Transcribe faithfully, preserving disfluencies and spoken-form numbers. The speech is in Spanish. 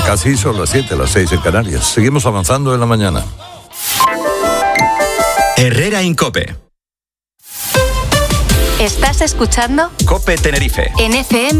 Casi son las siete, las seis en Canarias. Seguimos avanzando en la mañana. Herrera Incope. ¿Estás escuchando? Cope Tenerife. En F M